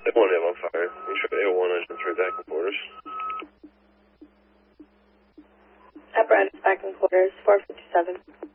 A1 am on fire. You sure A1 engine 3 back in quarters. Apparatus back in quarters, 457.